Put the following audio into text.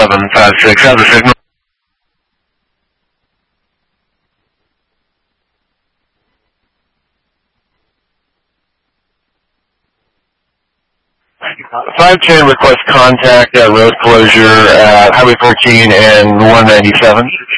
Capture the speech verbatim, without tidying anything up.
seven five six. How's the signal? five ten request contact at road closure at Highway fourteen and one ninety-seven.